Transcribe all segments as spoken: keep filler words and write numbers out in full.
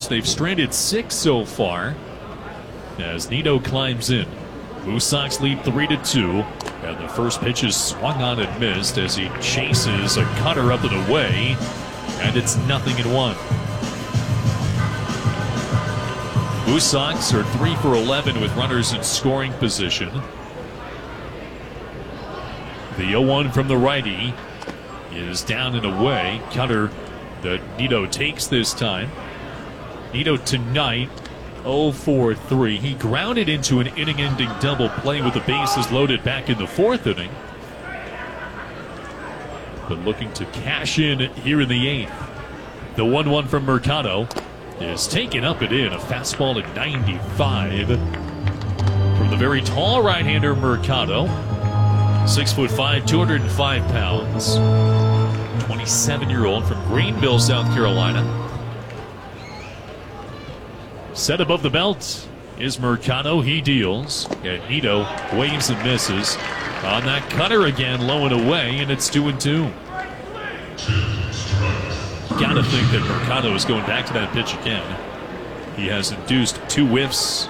They've stranded six so far as Nito climbs in. Blue Sox lead three to two, and the first pitch is swung on and missed as he chases a cutter up and away, and it's nothing in one. Blue Sox are three for eleven with runners in scoring position. The oh one from the righty is down and away. Cutter that Nito takes this time. Nito tonight oh for three. He grounded into an inning-ending double play with the bases loaded back in the fourth inning. But looking to cash in here in the eighth. The one one from Mercado is taken up and in. A fastball at ninety-five from the very tall right-hander Mercado. Six foot five, two hundred five pounds. twenty-seven-year-old from Greenville, South Carolina. Set above the belt is Mercado. He deals. And Nito waves and misses on that cutter again, low and away, and it's two and two. Gotta think that Mercado is going back to that pitch again. He has induced two whiffs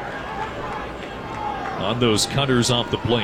on those cutters off the plate.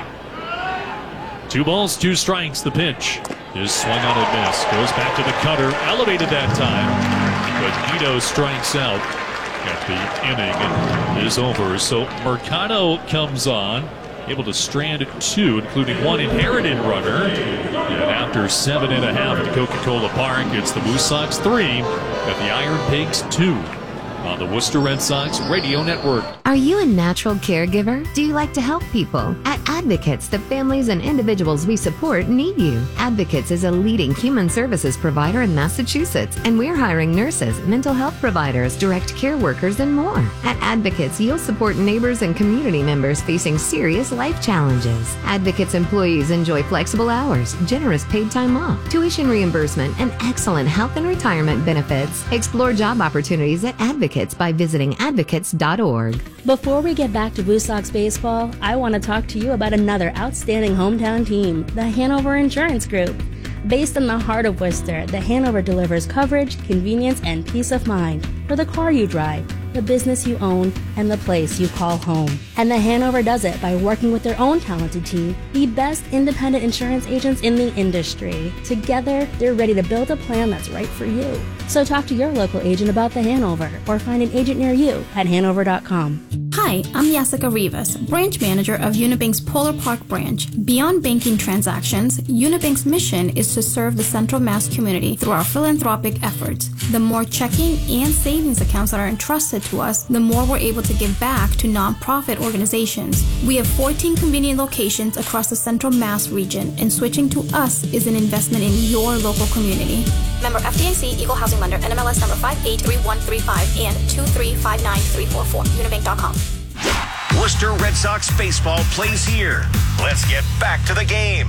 Two balls, two strikes. The pitch is swung on and missed. Goes back to the cutter. Elevated that time. But Nito strikes out. At the inning is over. So Mercado comes on, able to strand two, including one inherited runner. And after seven and a half at Coca-Cola Park, it's the Blue Sox three at the Iron Pigs two on the Worcester Red Sox Radio Network. Are you a natural caregiver? Do you like to help people? At Advocates, the families and individuals we support need you. Advocates is a leading human services provider in Massachusetts, and we're hiring nurses, mental health providers, direct care workers, and more. At Advocates, you'll support neighbors and community members facing serious life challenges. Advocates employees enjoy flexible hours, generous paid time off, tuition reimbursement, and excellent health and retirement benefits. Explore job opportunities at Advocates by visiting advocates dot org. Before we get back to Blue Sox baseball, I want to talk to you about another outstanding hometown team, the Hanover Insurance Group. Based in the heart of Worcester, the Hanover delivers coverage, convenience, and peace of mind for the car you drive, the business you own, and the place you call home. And the Hanover does it by working with their own talented team, the best independent insurance agents in the industry. Together, they're ready to build a plan that's right for you. So talk to your local agent about the Hanover or find an agent near you at hanover dot com. Hi, I'm Jessica Rivas, branch manager of Unibank's Polar Park branch. Beyond banking transactions, Unibank's mission is to serve the Central Mass community through our philanthropic efforts. The more checking and savings accounts that are entrusted to us, the more we're able to give back to nonprofit organizations. We have fourteen convenient locations across the Central Mass region, and switching to us is an investment in your local community. Member F D I C, Equal Housing Lender, N M L S number five eight three one three five and two three five nine three four four. Unibank dot com. Worcester Red Sox baseball plays here. Let's get back to the game.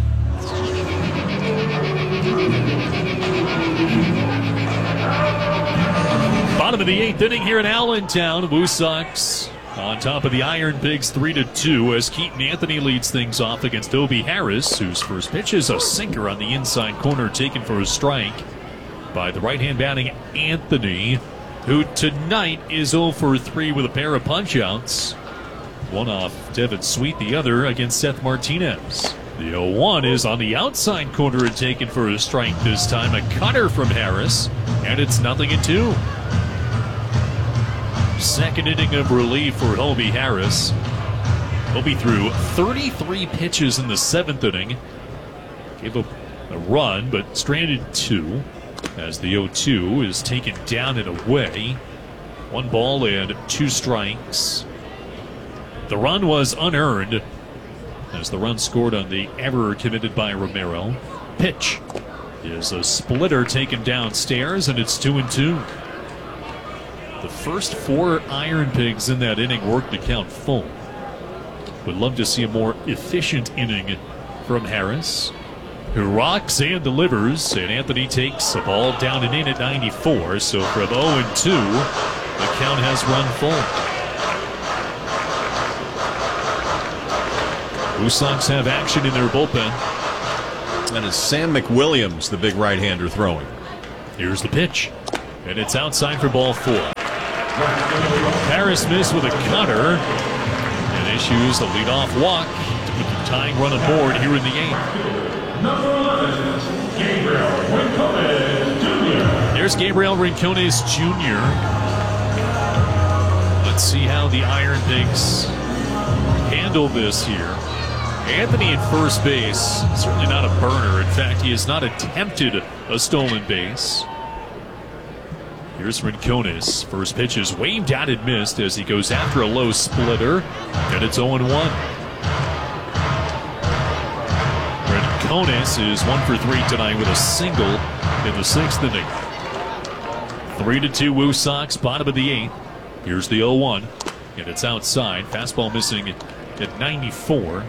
Bottom of the eighth inning here in Allentown. Blue Sox on top of the Iron Pigs three to two as Keaton Anthony leads things off against Obi Harris, whose first pitch is a sinker on the inside corner taken for a strike by the right-hand batting Anthony, who tonight is oh for three with a pair of punch-outs. One off Devin Sweet, the other against Seth Martinez. The oh one is on the outside corner and taken for a strike this time. A cutter from Harris, and it's nothing in two. Second inning of relief for Obi Harris. Obi threw thirty-three pitches in the seventh inning. Gave up a run, but stranded two as the oh two is taken down and away. One ball and two strikes. The run was unearned as the run scored on the error committed by Romero. Pitch is a splitter taken downstairs, and it's two and two. The first four Iron Pigs in that inning worked to count full. Would love to see a more efficient inning from Harris, who rocks and delivers, and Anthony takes a ball down and in at ninety-four. So from oh and two, the count has run full. Blue Sox have action in their bullpen. And it's Sam McWilliams, the big right-hander, throwing. Here's the pitch, and it's outside for ball four. Harris missed with a cutter and issues a leadoff walk to put the tying run aboard here in the eighth. Number eleven, Gabriel Rincones Junior There's Gabriel Rincones Junior Let's see how the Iron Pigs handle this here. Anthony at first base, certainly not a burner. In fact, he has not attempted a stolen base. Here's Rincones. First pitch is waved out and missed as he goes after a low splitter, and it's oh and one. Rincones is one for three tonight with a single in the sixth inning. Three to two Woo Sox, bottom of the eighth. Here's the oh one, and it's outside. Fastball missing at ninety-four.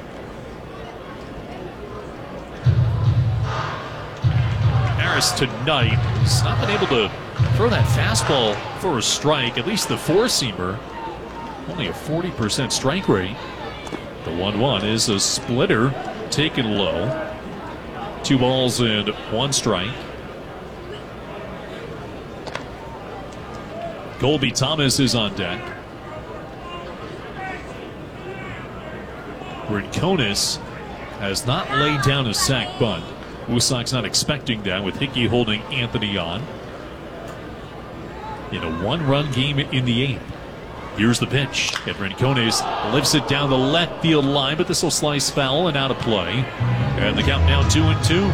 Harris tonight has not been able to throw that fastball for a strike, at least the four-seamer. Only a forty percent strike rate. The one one is a splitter taken low. Two balls and one strike. Colby Thomas is on deck. Rincones has not laid down a sac bunt. Woo Sox not expecting that, with Hickey holding Anthony on. In a one-run game in the eighth. Here's the pitch, and Rincones lifts it down the left field line, but this will slice foul and out of play. And the count now two and two.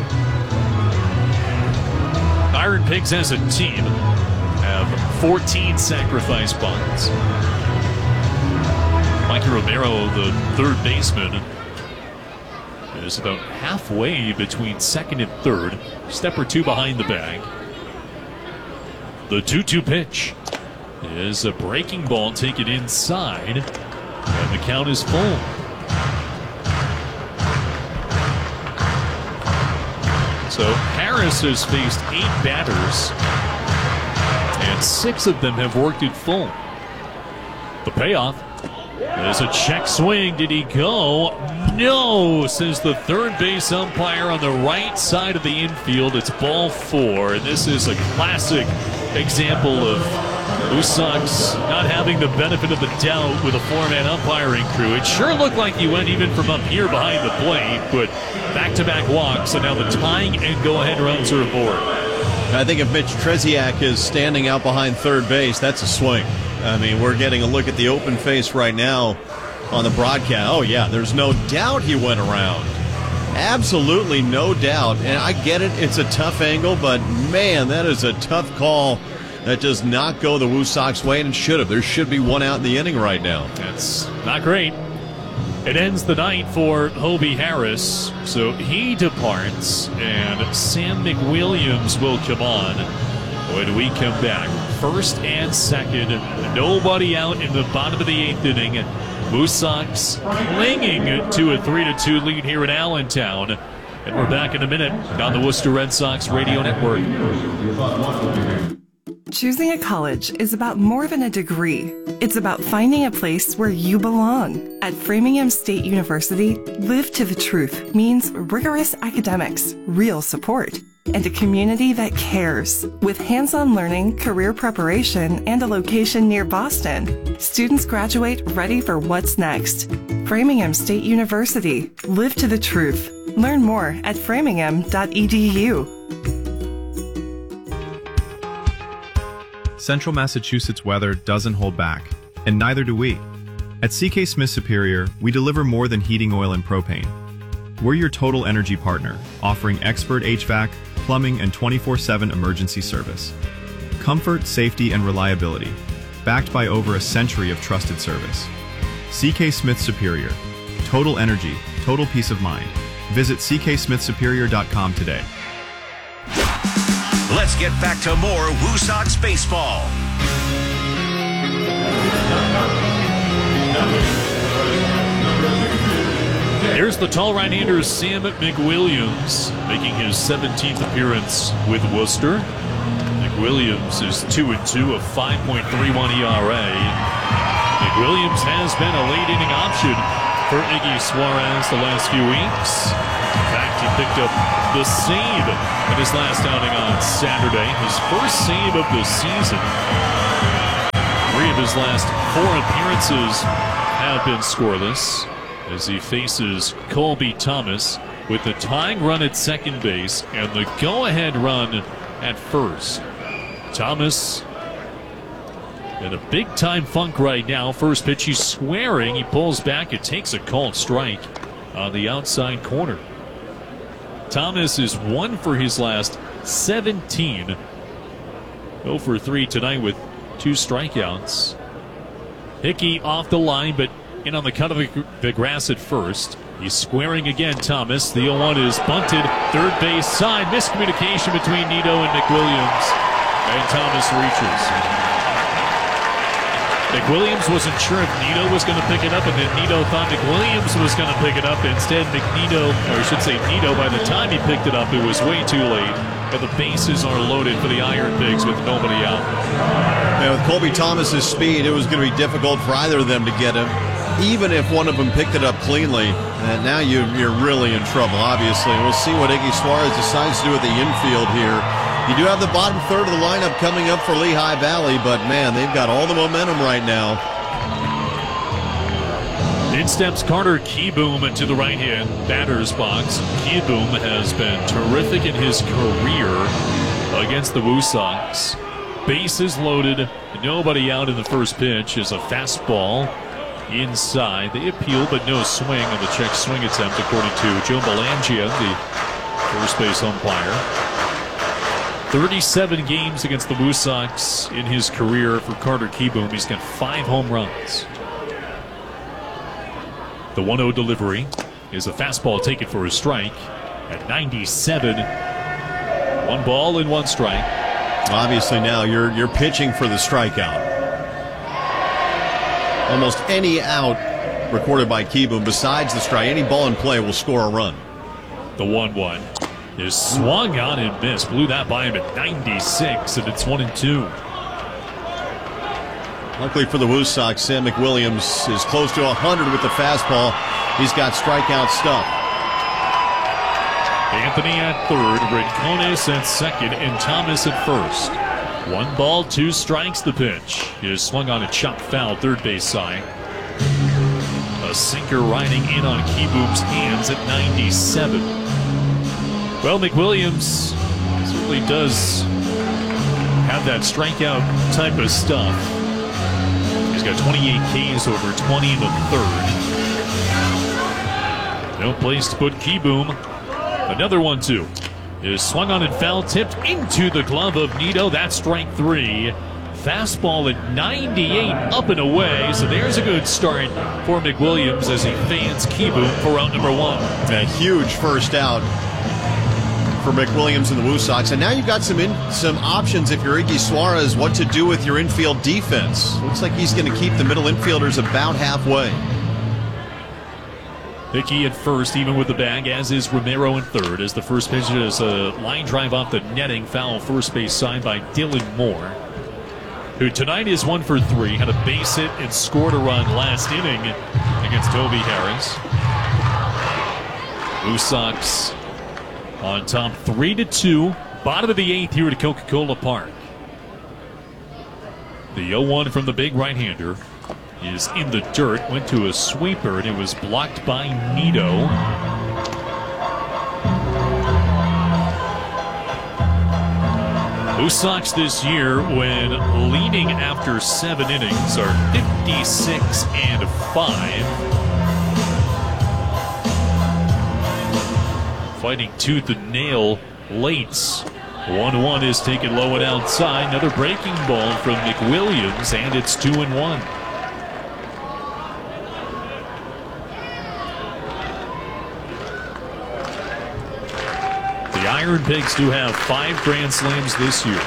Iron Pigs as a team have fourteen sacrifice bunts. Mikey Romero, the third baseman, is about halfway between second and third. Step or two behind the bag. The two two pitch is a breaking ball taken inside, and the count is full. So Harris has faced eight batters, and six of them have worked it full. The payoff is a check swing. Did he go? No, says the third base umpire on the right side of the infield. It's ball four, and this is a classic example of Woo Sox not having the benefit of the doubt with a four-man umpiring crew. It sure looked like he went even from up here behind the plate, but back-to-back walks, and now the tying and go-ahead runs are aboard. I think if Mitch Trzeziak is standing out behind third base, that's a swing. I mean, we're getting a look at the open face right now on the broadcast. Oh, yeah, there's no doubt he went around. Absolutely no doubt. And I get it, it's a tough angle, but, man, that is a tough call. That does not go the Woo Sox way, and it should have. There should be one out in the inning right now. That's not great. It ends the night for Hobie Harris, so he departs, and Sam McWilliams will come on when we come back. First and second, nobody out in the bottom of the eighth inning. Woo Sox clinging to a three to two lead here in Allentown. And we're back in a minute on the Worcester Red Sox Radio Network. Choosing a college is about more than a degree. It's about finding a place where you belong. At Framingham State University, Live to the Truth means rigorous academics, real support, and a community that cares. With hands-on learning, career preparation, and a location near Boston, students graduate ready for what's next. Framingham State University, Live to the Truth. Learn more at framingham dot e d u. Central Massachusetts weather doesn't hold back, and neither do we. At C K Smith Superior, we deliver more than heating oil and propane. We're your total energy partner, offering expert H V A C, plumbing, and twenty-four seven emergency service. Comfort, safety, and reliability, backed by over a century of trusted service. C K Smith Superior. Total energy, total peace of mind. Visit c k smith superior dot com today. Let's get back to more Woo Sox baseball. Here's the tall right-hander Sam McWilliams making his seventeenth appearance with Worcester. McWilliams is two and two, a five point three one E R A. McWilliams has been a late-inning option for Iggy Suarez the last few weeks. In fact, he picked up the save in his last outing on Saturday. His first save of the season. Three his last four appearances have been scoreless as he faces Colby Thomas with the tying run at second base and the go-ahead run at first. Thomas in a big-time funk right now. First pitch, he's squaring. He pulls back. It takes a called strike on the outside corner. Thomas is one for his last seventeen. oh for three tonight with two strikeouts. Hickey off the line, but in on the cut of the grass at first. He's squaring again, Thomas. The oh one is bunted. Third base side. Miscommunication between Nido and McWilliams. And Thomas reaches. McWilliams wasn't sure if Nido was going to pick it up, and then Nido thought McWilliams was going to pick it up. Instead, McNido, or I should say Nido, by the time he picked it up, it was way too late. But the bases are loaded for the Iron Pigs with nobody out. Yeah, with Colby Thomas's speed, it was going to be difficult for either of them to get him, even if one of them picked it up cleanly. And now you, you're really in trouble, obviously. We'll see what Iggy Suarez decides to do at the infield here. You do have the bottom third of the lineup coming up for Lehigh Valley, but man, they've got all the momentum right now. In steps Carter Kieboom into the right-hand batter's box. Kieboom has been terrific in his career against the Woo Sox. Bases loaded, nobody out in the first pitch is a fastball inside. They appeal, but no swing on the check swing attempt, according to Joe Belangia, the first base umpire. thirty-seven games against the Woo Sox in his career for Carter Kieboom. He's got five home runs. The one oh delivery is a fastball taken for a strike at ninety-seven. One ball and one strike. Obviously now you're you're pitching for the strikeout. Almost any out recorded by Kieboom besides the strike, any ball in play will score a run. The one one is swung on and missed. Blew that by him at ninety-six, and it's one and two. Luckily for the Woo Sox, Sam McWilliams is close to one hundred with the fastball. He's got strikeout stuff. Anthony at third, Rincones at second, and Thomas at first. One ball, two strikes. The pitch is swung on a chop foul, third base side. A sinker riding in on Kieboom's hands at ninety-seven. Well, McWilliams certainly does have that strikeout type of stuff. He's got twenty-eight Ks over twenty in the third. No place to put Kieboom. Another one, two. Is swung on and foul tipped into the glove of Nido. That's strike three. Fastball at ninety-eight, up and away. So there's a good start for McWilliams as he fans Kieboom for out number one. A huge first out for McWilliams and the Woo Sox. And now you've got some in, some options if you're Iggy Suarez, what to do with your infield defense. Looks like he's going to keep the middle infielders about halfway. Hickey at first, even with the bag, as is Romero in third, as the first pitch is a line drive off the netting, foul first base side by Dylan Moore, who tonight is one for three, had a base hit and scored a run last inning against Toby Harris. Woo Sox on top three to two, bottom of the eighth here at Coca-Cola Park. The oh one from the big right-hander is in the dirt, went to a sweeper, and it was blocked by Nido. Woo Sox this year, when leading after seven innings, are fifty-six and five. Fighting tooth and nail late. one one is taken low and outside. Another breaking ball from McWilliams, and it's two and one. The Iron Pigs do have five Grand Slams this year.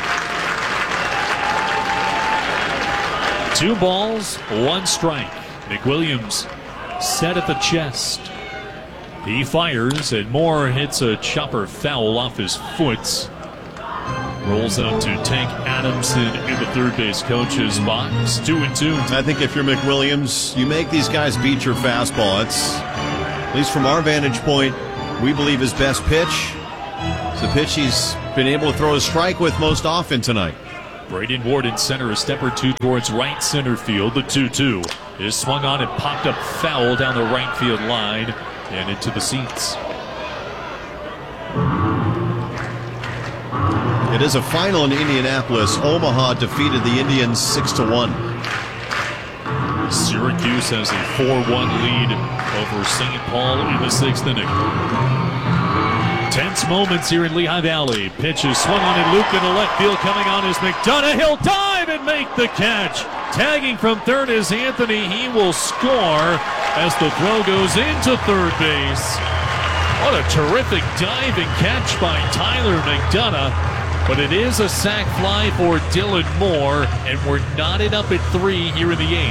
Two balls, one strike. McWilliams set at the chest. He fires, and Moore hits a chopper foul off his foot. Rolls out to Tank Adamson in the third base coach's box. Two and two. I think if you're McWilliams, you make these guys beat your fastball. It's, at least from our vantage point, we believe his best pitch. It's the pitch he's been able to throw a strike with most often tonight. Braden Ward in center, a step or two towards right center field. The two two is swung on and popped up foul down the right field line and into the seats. It is a final in Indianapolis. Omaha defeated the Indians six to one. Syracuse has a four one lead over Saint Paul in the sixth inning. Tense moments here in Lehigh Valley. Pitch is swung on and looped into left field. Coming on is McDonough. He'll dive and make the catch. Tagging from third is Anthony. He will score as the throw goes into third base. What a terrific diving catch by Tyler McDonough. But it is a sac fly for Dylan Moore, and we're knotted up at three here in the eighth.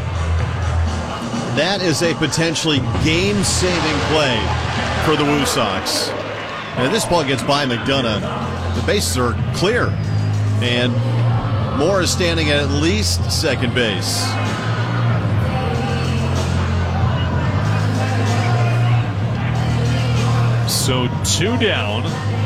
That is a potentially game-saving play for the Woo Sox. And this ball gets by McDonough. The bases are clear, and Moore is standing at at least second base. So two down.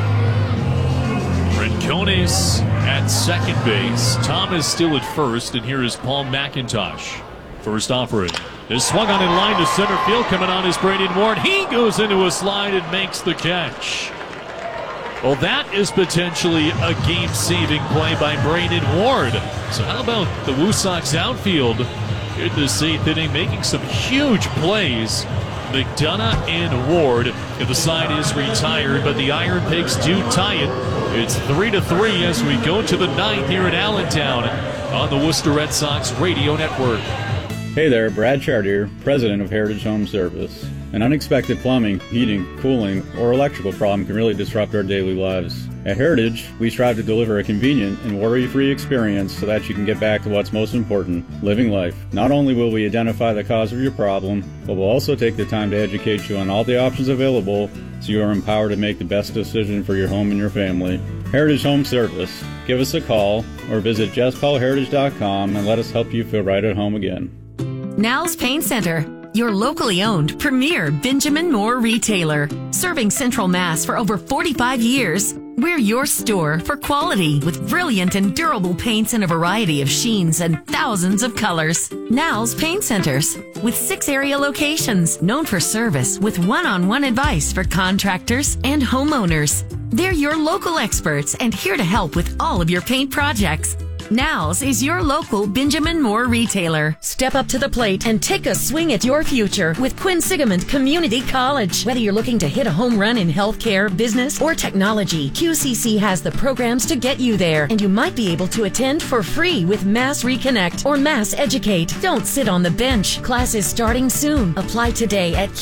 Rincones at second base. Thomas still at first, and here is Paul McIntosh. First offering is swung on in line to center field. Coming on is Braden Ward. He goes into a slide and makes the catch. Well, that is potentially a game-saving play by Braden Ward. So how about the Woo Sox outfield in this eighth inning, making some huge plays? McDonough and Ward. And the side is retired, but the Iron Pigs do tie it. It's three to three as we go to the ninth here in Allentown on the Worcester Red Sox Radio Network. Hey there, Brad Chartier, president of Heritage Home Service. An unexpected plumbing, heating, cooling, or electrical problem can really disrupt our daily lives. At Heritage, we strive to deliver a convenient and worry-free experience so that you can get back to what's most important, living life. Not only will we identify the cause of your problem, but we'll also take the time to educate you on all the options available so you are empowered to make the best decision for your home and your family. Heritage Home Service. Give us a call or visit just call heritage dot com and let us help you feel right at home again. Now's Paint Center, your locally owned premier Benjamin Moore retailer. Serving Central Mass for over forty-five years, we're your store for quality with brilliant and durable paints in a variety of sheens and thousands of colors. Now's Paint Centers, with six area locations, known for service with one-on-one advice for contractors and homeowners. They're your local experts and here to help with all of your paint projects. Now's is your local Benjamin Moore retailer. Step up to the plate and take a swing at your future with Quinsigamond Community College. Whether you're looking to hit a home run in healthcare, business, or technology, Q C C has the programs to get you there, and you might be able to attend for free with Mass Reconnect or Mass Educate. Don't sit on the bench. Class is starting soon. Apply today at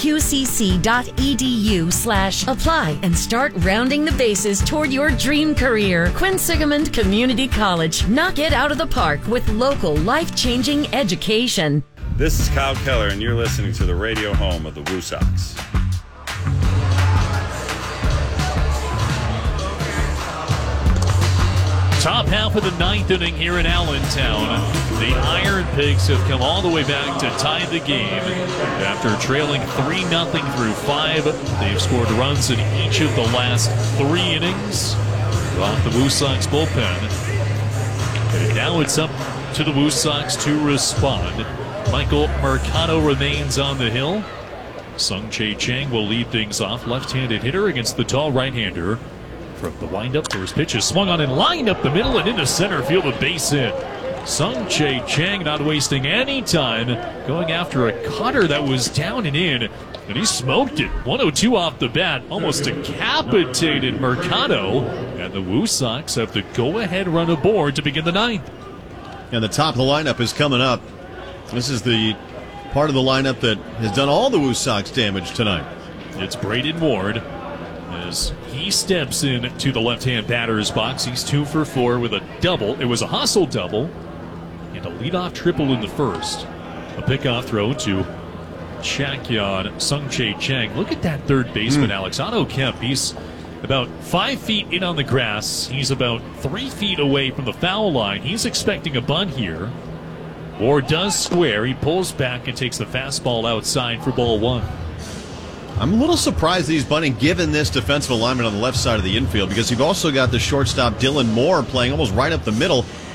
qcc.edu slash apply and start rounding the bases toward your dream career. Quinsigamond Community College. Knock it out of the park with local life-changing education. This is Kyle Keller, and you're listening to the radio home of the Woo Sox. Top half of the ninth inning here in Allentown. The Iron Pigs have come all the way back to tie the game. After trailing three nothing through five, they've scored runs in each of the last three innings off the Woo Sox bullpen. And now it's up to the Woo Sox to respond. Michael Mercado remains on the hill. Sung-Chae Chang will lead things off. Left-handed hitter against the tall right-hander. From the windup, first pitch is swung on and lined up the middle and into center field, a base hit. Sung-Chae Chang not wasting any time, going after a cutter that was down and in, and he smoked it. one oh two off the bat, almost decapitated Mercado, and the Woo Sox have the go-ahead run aboard to begin the ninth. And the top of the lineup is coming up. This is the part of the lineup that has done all the Woo Sox damage tonight. It's Braden Ward as he steps in to the left-hand batter's box. He's two for four with a double. It was a hustle double and a leadoff triple in the first. A pickoff throw to Chakyon Sung-Chae Chang. Look at that third baseman, mm. Alex. Otto Kemp, he's about five feet in on the grass. He's about three feet away from the foul line. He's expecting a bunt here. Ward does square. He pulls back and takes the fastball outside for ball one. I'm a little surprised that he's bunting given this defensive alignment on the left side of the infield, because you've also got the shortstop Dylan Moore playing almost right up the middle.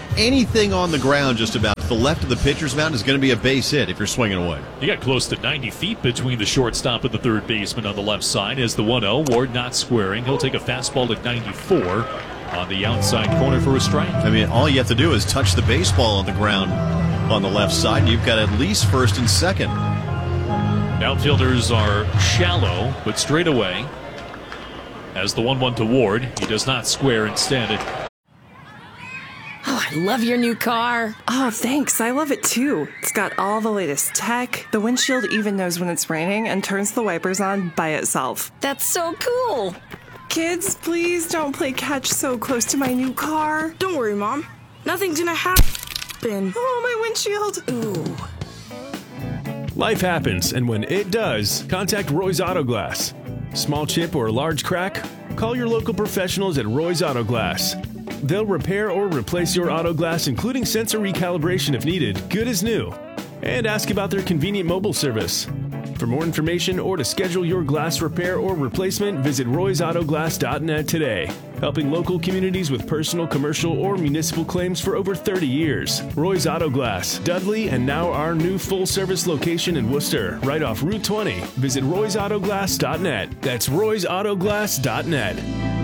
anything on the ground just about to the left of the pitcher's mound is going to be a base hit if you're swinging away. He got close to ninety feet between the shortstop and the third baseman on the left side as the one oh. Ward not squaring. He'll take a fastball at ninety-four on the outside corner for a strike. I mean, all you have to do is touch the baseball on the ground on the left side, and you've got at least first and second. Outfielders are shallow, but straight away. As the one one to Ward, he does not square instead. Oh, I love your new car. Oh, thanks. I love it too. It's got all the latest tech. The windshield even knows when it's raining and turns the wipers on by itself. That's so cool. Kids, please don't play catch so close to my new car. Don't worry, Mom. Nothing's gonna happen. Oh, my windshield. Ooh. Life happens, and when it does, contact Roy's Auto Glass. Small chip or large crack? Call your local professionals at Roy's Auto Glass. They'll repair or replace your auto glass, including sensor recalibration if needed, good as new. And ask about their convenient mobile service. For more information or to schedule your glass repair or replacement, visit roys auto glass dot net today. Helping local communities with personal, commercial, or municipal claims for over thirty years. Roy's Auto Glass, Dudley, and now our new full-service location in Worcester, right off Route twenty. Visit roys auto glass dot net. That's roys auto glass dot net.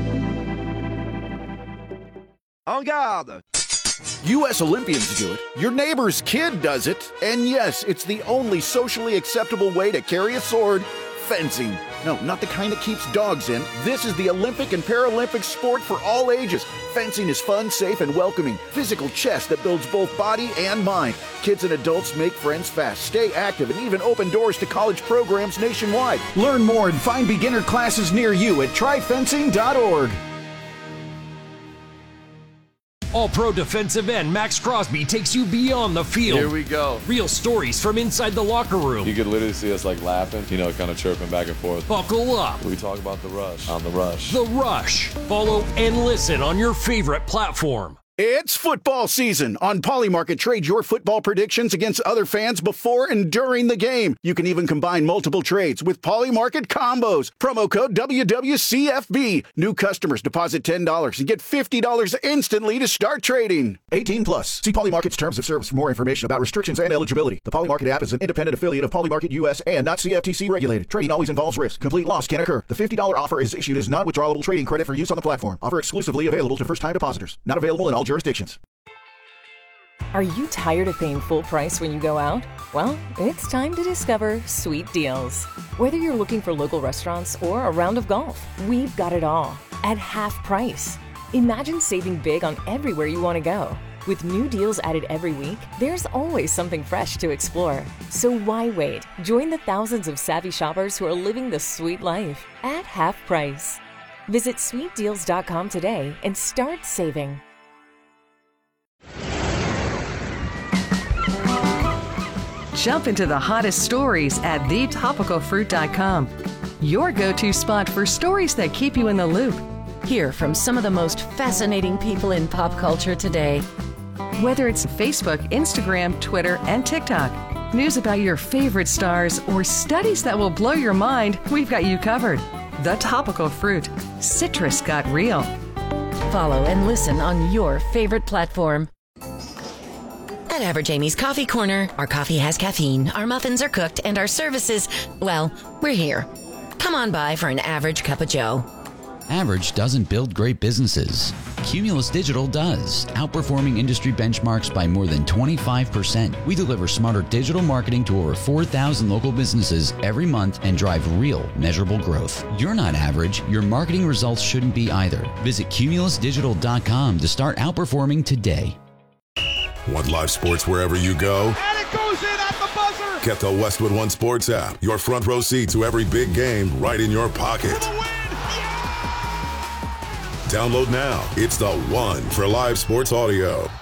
En garde! U S Olympians do it, your neighbor's kid does it, and yes, it's the only socially acceptable way to carry a sword, fencing. No, not the kind that keeps dogs in. This is the Olympic and Paralympic sport for all ages. Fencing is fun, safe, and welcoming. Physical chess that builds both body and mind. Kids and adults make friends fast, stay active, and even open doors to college programs nationwide. Learn more and find beginner classes near you at try fencing dot org. All-Pro defensive end Max Crosby takes you beyond the field. Here we go. Real stories from inside the locker room. You could literally see us like laughing, you know, kind of chirping back and forth. Buckle up. We talk about the rush on the rush. The Rush. Follow and listen on your favorite platform. It's football season. On Polymarket, trade your football predictions against other fans before and during the game. You can even combine multiple trades with Polymarket combos. Promo code W W C F B. New customers deposit ten dollars and get fifty dollars instantly to start trading. eighteen plus. See Polymarket's terms of service for more information about restrictions and eligibility. The Polymarket app is an independent affiliate of Polymarket U S and not C F T C regulated. Trading always involves risk. Complete loss can occur. The fifty dollars offer is issued as non-withdrawable trading credit for use on the platform. Offer exclusively available to first-time depositors. Not available in all jurisdictions. Are you tired of paying full price when you go out? Well, it's time to discover Sweet Deals. Whether you're looking for local restaurants or a round of golf, we've got it all at half price. Imagine saving big on everywhere you want to go. With new deals added every week, there's always something fresh to explore. So why wait? Join the thousands of savvy shoppers who are living the sweet life at half price. Visit sweet deals dot com today and start saving. Jump into the hottest stories at the topical fruit dot com. Your go-to spot for stories that keep you in the loop. Hear from some of the most fascinating people in pop culture today. Whether it's Facebook, Instagram, Twitter, and TikTok, news about your favorite stars, or studies that will blow your mind, we've got you covered. The Topical Fruit. Citrus got real. Follow and listen on your favorite platform. At Average Amy's Coffee Corner, our coffee has caffeine, our muffins are cooked, and our services, well, we're here. Come on by for an average cup of joe. Average doesn't build great businesses. Cumulus Digital does, outperforming industry benchmarks by more than twenty-five percent. We deliver smarter digital marketing to over four thousand local businesses every month and drive real, measurable growth. You're not average. Your marketing results shouldn't be either. Visit cumulus digital dot com to start outperforming today. Want live sports wherever you go? And it goes in at the buzzer! Get the Westwood One Sports app. Your front row seat to every big game right in your pocket. Download now. It's the one for live sports audio.